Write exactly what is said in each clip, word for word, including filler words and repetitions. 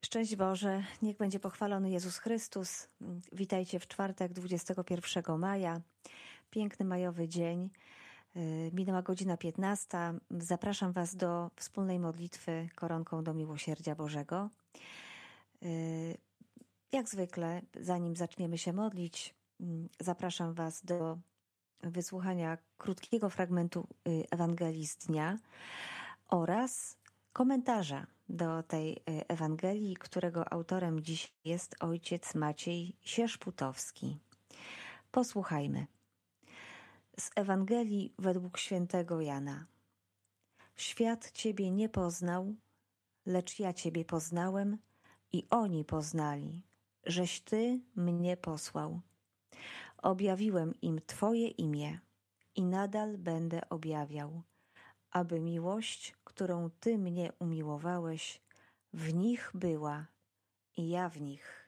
Szczęść Boże, niech będzie pochwalony Jezus Chrystus. Witajcie w czwartek, dwudziestego pierwszego maja. Piękny majowy dzień. Minęła godzina piętnasta. Zapraszam Was do wspólnej modlitwy koronką do miłosierdzia Bożego. Jak zwykle, zanim zaczniemy się modlić, zapraszam Was do wysłuchania krótkiego fragmentu Ewangelii z dnia oraz komentarza do tej Ewangelii, którego autorem dziś jest ojciec Maciej Sierzputowski. Posłuchajmy. Z Ewangelii według świętego Jana. Świat Ciebie nie poznał, lecz ja Ciebie poznałem i oni poznali, żeś Ty mnie posłał. Objawiłem im Twoje imię i nadal będę objawiał, aby miłość, którą Ty mnie umiłowałeś, w nich była i ja w nich.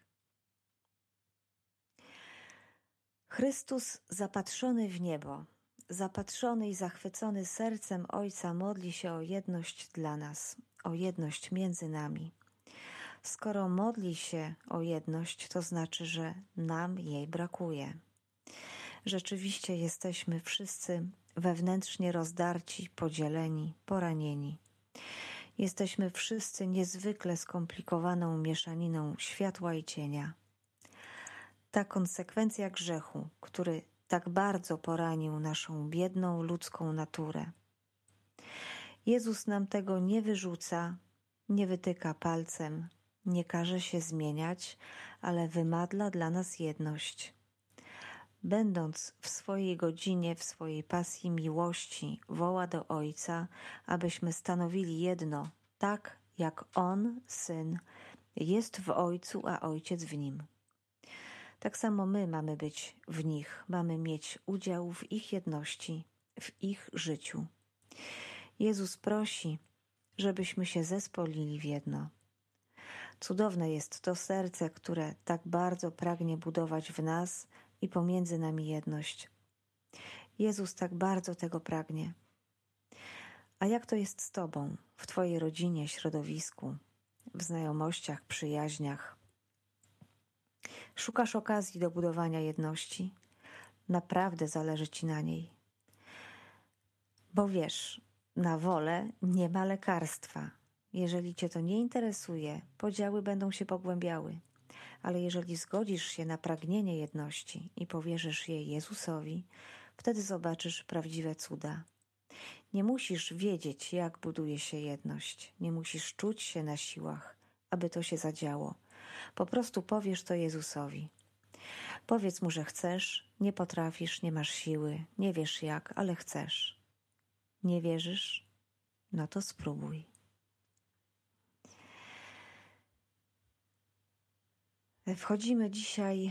Chrystus zapatrzony w niebo, zapatrzony i zachwycony sercem Ojca modli się o jedność dla nas, o jedność między nami. Skoro modli się o jedność, to znaczy, że nam jej brakuje. Rzeczywiście jesteśmy wszyscy wewnętrznie rozdarci, podzieleni, poranieni. Jesteśmy wszyscy niezwykle skomplikowaną mieszaniną światła i cienia. Ta konsekwencja grzechu, który tak bardzo poranił naszą biedną ludzką naturę. Jezus nam tego nie wyrzuca, nie wytyka palcem, nie każe się zmieniać, ale wymadla dla nas jedność. Będąc w swojej godzinie, w swojej pasji miłości, woła do Ojca, abyśmy stanowili jedno, tak jak On, Syn, jest w Ojcu, a Ojciec w Nim. Tak samo my mamy być w nich, mamy mieć udział w ich jedności, w ich życiu. Jezus prosi, żebyśmy się zespolili w jedno. Cudowne jest to serce, które tak bardzo pragnie budować w nas i pomiędzy nami jedność. Jezus tak bardzo tego pragnie. A jak to jest z Tobą, w Twojej rodzinie, środowisku, w znajomościach, przyjaźniach? Szukasz okazji do budowania jedności? Naprawdę zależy Ci na niej. Bo wiesz, na wolę nie ma lekarstwa. Jeżeli Cię to nie interesuje, podziały będą się pogłębiały. Ale jeżeli zgodzisz się na pragnienie jedności i powierzysz je Jezusowi, wtedy zobaczysz prawdziwe cuda. Nie musisz wiedzieć, jak buduje się jedność. Nie musisz czuć się na siłach, aby to się zadziało. Po prostu powiesz to Jezusowi. Powiedz Mu, że chcesz, nie potrafisz, nie masz siły, nie wiesz jak, ale chcesz. Nie wierzysz? No to spróbuj. Wchodzimy dzisiaj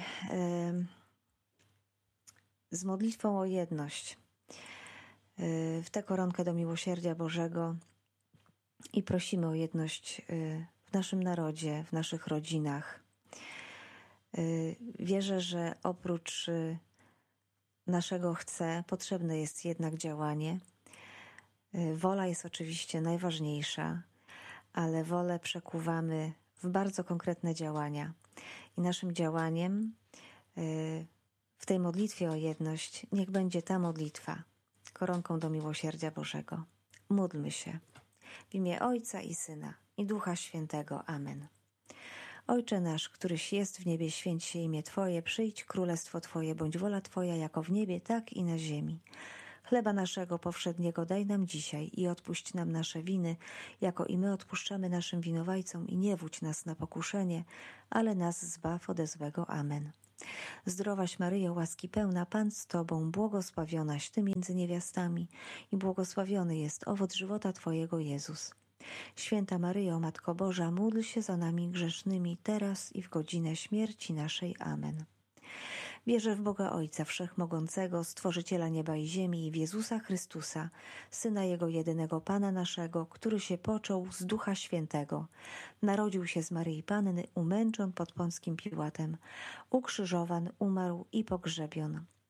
z modlitwą o jedność w tę koronkę do miłosierdzia Bożego i prosimy o jedność w naszym narodzie, w naszych rodzinach. Wierzę, że oprócz naszego chcę potrzebne jest jednak działanie. Wola jest oczywiście najważniejsza, ale wolę przekuwamy w bardzo konkretne działania. I naszym działaniem w tej modlitwie o jedność niech będzie ta modlitwa koronką do miłosierdzia Bożego. Módlmy się w imię Ojca i Syna i Ducha Świętego. Amen. Ojcze nasz, któryś jest w niebie, święć się imię Twoje, przyjdź królestwo Twoje, bądź wola Twoja jako w niebie, tak i na ziemi. Chleba naszego powszedniego daj nam dzisiaj i odpuść nam nasze winy, jako i my odpuszczamy naszym winowajcom i nie wódź nas na pokuszenie, ale nas zbaw ode złego. Amen. Zdrowaś Maryjo, łaski pełna, Pan z Tobą, błogosławionaś Ty między niewiastami i błogosławiony jest owoc żywota Twojego, Jezus. Święta Maryjo, Matko Boża, módl się za nami grzesznymi, teraz i w godzinę śmierci naszej. Amen. Wierzę w Boga Ojca Wszechmogącego, Stworzyciela nieba i ziemi i w Jezusa Chrystusa, Syna Jego jedynego Pana naszego, który się począł z Ducha Świętego. Narodził się z Maryi Panny, umęczon pod Pąckim Piłatem, ukrzyżowan, umarł i pogrzebion.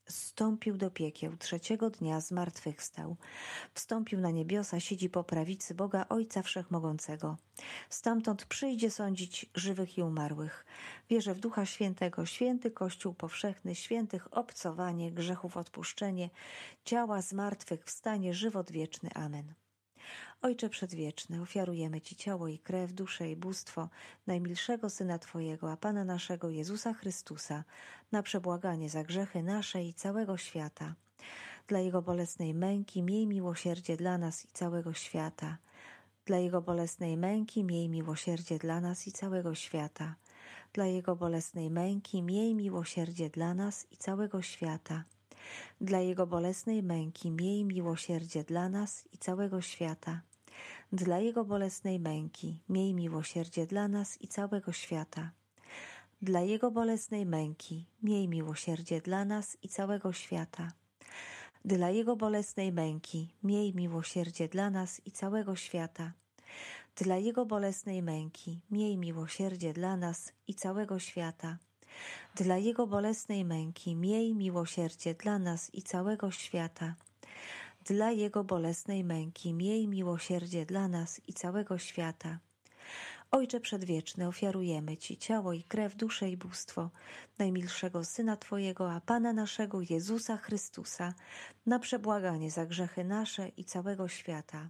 zstąpił do piekieł, trzeciego dnia zmartwychwstał. Wstąpił na niebiosa, siedzi po prawicy Boga Ojca Wszechmogącego. Stamtąd przyjdzie sądzić żywych i umarłych. Wierzę w Ducha Świętego, święty Kościół powszechny, świętych obcowanie, grzechów odpuszczenie, ciała zmartwychwstanie, żywot wieczny. Amen. Ojcze Przedwieczny, ofiarujemy Ci ciało i krew, duszę i bóstwo najmilszego Syna Twojego, a Pana naszego Jezusa Chrystusa, na przebłaganie za grzechy nasze i całego świata. Dla Jego bolesnej męki miej miłosierdzie dla nas i całego świata. Dla Jego bolesnej męki miej miłosierdzie dla nas i całego świata. Dla Jego bolesnej męki miej miłosierdzie dla nas i całego świata. Dla Jego bolesnej męki miej miłosierdzie dla nas i całego świata. Dla Jego bolesnej męki miej miłosierdzie dla nas i całego świata. Dla Jego bolesnej męki miej miłosierdzie dla nas i całego świata. Dla Jego bolesnej męki miej miłosierdzie dla nas i całego świata. Dla Jego bolesnej męki miej miłosierdzie dla nas i całego świata. Dla Jego bolesnej męki miej miłosierdzie dla nas i całego świata. Dla Jego bolesnej męki miej miłosierdzie dla nas i całego świata. Ojcze Przedwieczny, ofiarujemy Ci ciało i krew, duszę i bóstwo najmilszego Syna Twojego, a Pana naszego Jezusa Chrystusa, na przebłaganie za grzechy nasze i całego świata.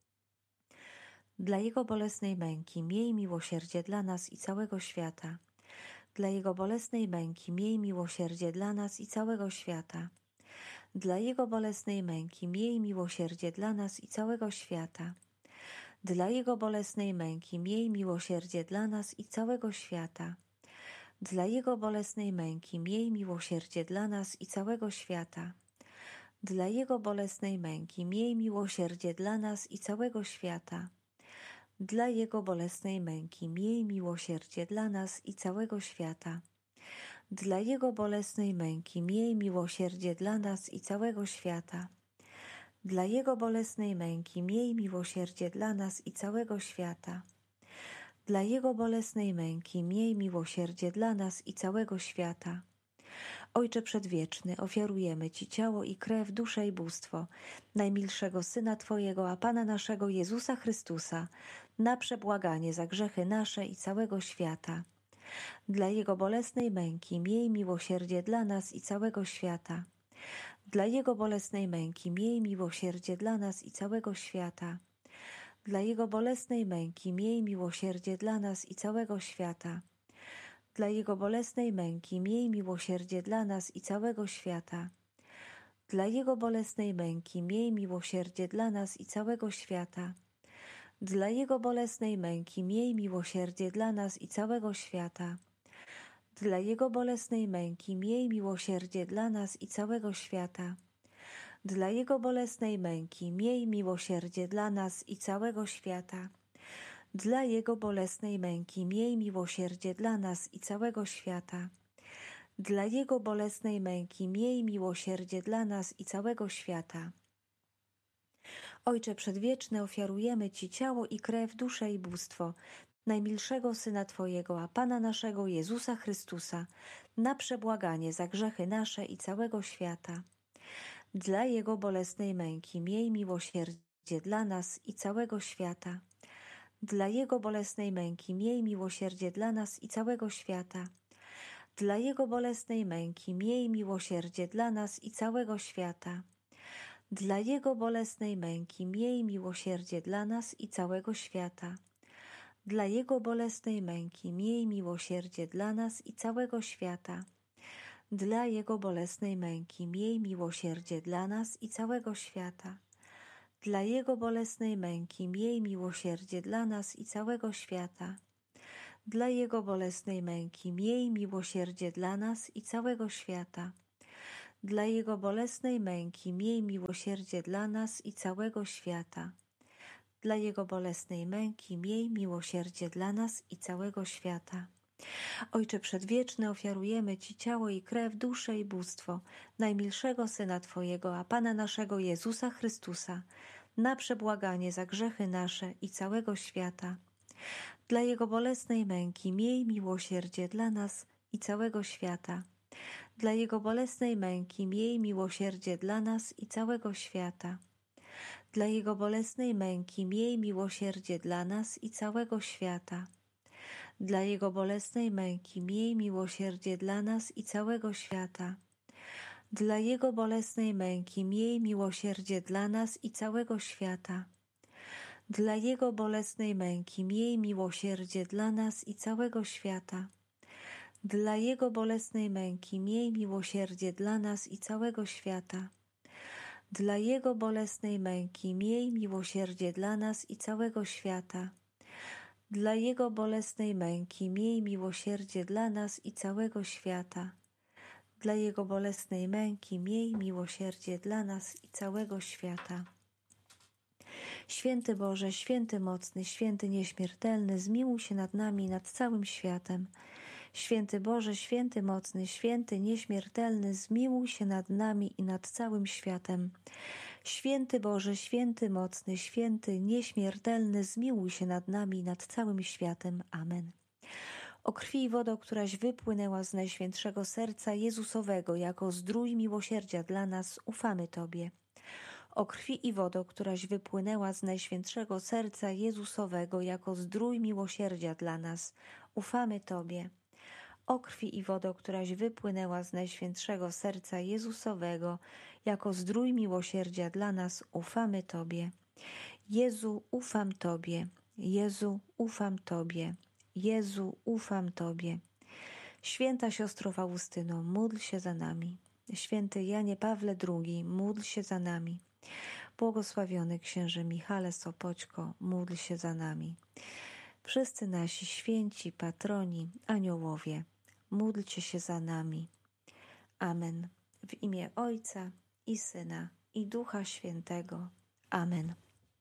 Dla Jego bolesnej męki miej miłosierdzie dla nas i całego świata. Dla Jego bolesnej męki miej miłosierdzie dla nas i całego świata. Dla Jego bolesnej męki miej miłosierdzie dla nas i całego świata. Dla Jego bolesnej męki miej miłosierdzie dla nas i całego świata. Dla Jego bolesnej męki miej miłosierdzie dla nas i całego świata. Dla Jego bolesnej męki miej miłosierdzie dla nas i całego świata. Dla Jego bolesnej męki miej miłosierdzie dla nas i całego świata. Dla Jego bolesnej męki miej miłosierdzie dla nas i całego świata. Dla Jego bolesnej męki miej miłosierdzie dla nas i całego świata. Dla Jego bolesnej męki miej miłosierdzie dla nas i całego świata. Ojcze Przedwieczny, ofiarujemy Ci ciało i krew, duszę i bóstwo najmilszego Syna Twojego, a Pana naszego Jezusa Chrystusa, na przebłaganie za grzechy nasze i całego świata. Dla Jego bolesnej męki miej miłosierdzie dla nas i całego świata. Dla Jego bolesnej męki miej miłosierdzie dla nas i całego świata. Dla Jego bolesnej męki miej miłosierdzie dla nas i całego świata. Dla Jego bolesnej męki miej miłosierdzie dla nas i całego świata. Dla Jego bolesnej męki miej miłosierdzie dla nas i całego świata. Dla Jego bolesnej męki miej miłosierdzie dla nas i całego świata. Dla Jego bolesnej męki miej miłosierdzie dla nas i całego świata. Dla Jego bolesnej męki miej miłosierdzie dla nas i całego świata. Dla Jego bolesnej męki miej miłosierdzie dla nas i całego świata. Dla Jego bolesnej męki miej miłosierdzie dla nas i całego świata. Ojcze Przedwieczny, ofiarujemy Ci ciało i krew, duszę i bóstwo najmilszego Syna Twojego, a Pana naszego Jezusa Chrystusa, na przebłaganie za grzechy nasze i całego świata. Dla Jego bolesnej męki miej miłosierdzie dla nas i całego świata. Dla Jego bolesnej męki miej miłosierdzie dla nas i całego świata. Dla Jego bolesnej męki miej miłosierdzie dla nas i całego świata. Dla Jego bolesnej męki miej miłosierdzie dla nas i całego świata. Dla Jego bolesnej męki miej miłosierdzie dla nas i całego świata. Dla Jego bolesnej męki miej miłosierdzie dla nas i całego świata. Dla Jego bolesnej męki miej miłosierdzie dla nas i całego świata. Dla Jego bolesnej męki miej miłosierdzie dla nas i całego świata. Dla Jego bolesnej męki miej miłosierdzie dla nas i całego świata. Dla Jego bolesnej męki miej miłosierdzie dla nas i całego świata. Ojcze Przedwieczny, ofiarujemy Ci ciało i krew, duszę i bóstwo najmilszego Syna Twojego, a Pana naszego Jezusa Chrystusa, na przebłaganie za grzechy nasze i całego świata. Dla Jego bolesnej męki miej miłosierdzie dla nas i całego świata. Dla Jego bolesnej męki miej miłosierdzie dla nas i całego świata. Dla Jego bolesnej męki miej miłosierdzie dla nas i całego świata. Dla Jego bolesnej męki miej miłosierdzie dla nas i całego świata. Dla Jego bolesnej męki miej miłosierdzie dla nas i całego świata. Dla Jego bolesnej męki miej miłosierdzie dla nas i całego świata. Dla Jego bolesnej męki miej miłosierdzie dla nas i całego świata. Dla Jego bolesnej męki miej miłosierdzie dla nas i całego świata. Dla Jego bolesnej męki miej miłosierdzie dla nas i całego świata. Dla Jego bolesnej męki miej miłosierdzie dla nas i całego świata. Święty Boże, święty mocny, święty nieśmiertelny, zmiłuj się nad nami i nad całym światem. Święty Boże, święty mocny, święty nieśmiertelny, zmiłuj się nad nami i nad całym światem. Święty Boże, święty mocny, święty nieśmiertelny, zmiłuj się nad nami i nad całym światem. Amen. O krwi i wodo, któraś wypłynęła z Najświętszego Serca Jezusowego jako zdrój miłosierdzia dla nas, ufamy Tobie. O krwi i wodo, któraś wypłynęła z Najświętszego Serca Jezusowego jako zdrój miłosierdzia dla nas, ufamy Tobie. O krwi i wodo, któraś wypłynęła z Najświętszego Serca Jezusowego jako zdrój miłosierdzia dla nas, ufamy Tobie. Jezu, ufam Tobie. Jezu, ufam Tobie. Jezu, ufam Tobie. Święta siostro Faustyno, módl się za nami. Święty Janie Pawle drugi, módl się za nami. Błogosławiony księże Michale Sopoćko, módl się za nami. Wszyscy nasi święci, patroni, aniołowie, módlcie się za nami. Amen. W imię Ojca i Syna i Ducha Świętego. Amen.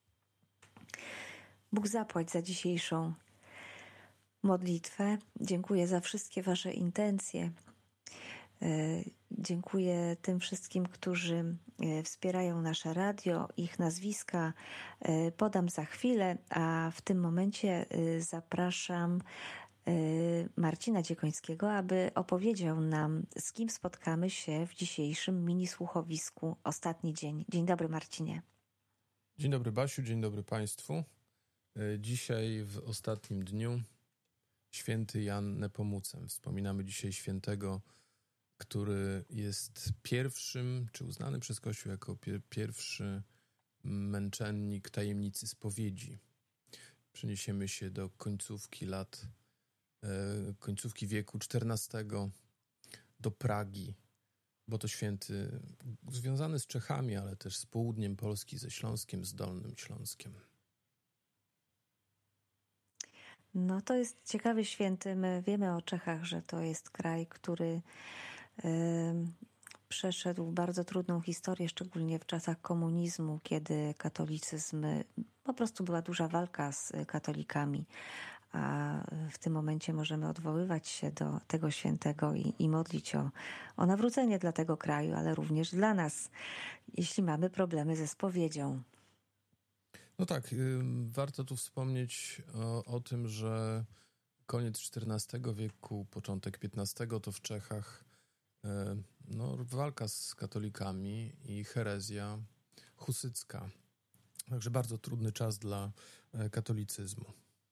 Bóg zapłać za dzisiejszą modlitwę. Dziękuję za wszystkie Wasze intencje. Dziękuję tym wszystkim, którzy wspierają nasze radio. Ich nazwiska podam za chwilę, a w tym momencie zapraszam Marcina Dziekońskiego, aby opowiedział nam, z kim spotkamy się w dzisiejszym mini-słuchowisku Ostatni Dzień. Dzień dobry, Marcinie. Dzień dobry, Basiu, dzień dobry Państwu. Dzisiaj w ostatnim dniu święty Jan Nepomucen. Wspominamy dzisiaj świętego, który jest pierwszym, czy uznany przez Kościół jako pier- pierwszy męczennik tajemnicy spowiedzi. Przeniesiemy się do końcówki lat, e, końcówki wieku czternastego, do Pragi, bo to święty związany z Czechami, ale też z południem Polski, ze Śląskiem, z Dolnym Śląskiem. No to jest ciekawy święty. My wiemy o Czechach, że to jest kraj, który y, przeszedł bardzo trudną historię, szczególnie w czasach komunizmu, kiedy katolicyzm, po prostu była duża walka z katolikami, a w tym momencie możemy odwoływać się do tego świętego i, i modlić o, o nawrócenie dla tego kraju, ale również dla nas, jeśli mamy problemy ze spowiedzią. No tak, y, warto tu wspomnieć o, o tym, że koniec czternastego wieku, początek piętnastego to w Czechach y, no, walka z katolikami i herezja husycka. Także bardzo trudny czas dla y, katolicyzmu.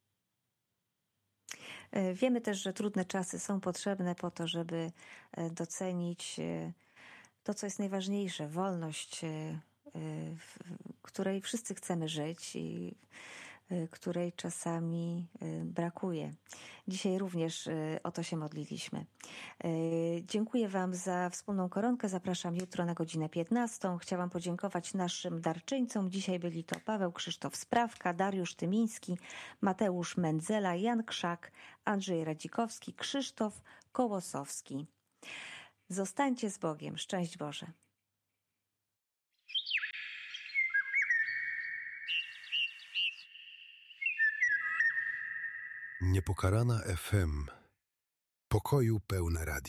Wiemy też, że trudne czasy są potrzebne po to, żeby docenić to, co jest najważniejsze, wolność, w której wszyscy chcemy żyć i której czasami brakuje. Dzisiaj również o to się modliliśmy. Dziękuję Wam za wspólną koronkę. Zapraszam jutro na godzinę piętnastą. Chciałam podziękować naszym darczyńcom. Dzisiaj byli to Paweł Krzysztof Sprawka, Dariusz Tymiński, Mateusz Mendzela, Jan Krzak, Andrzej Radzikowski, Krzysztof Kołosowski. Zostańcie z Bogiem. Szczęść Boże. Niepokalana F M. Pokoju pełne radio.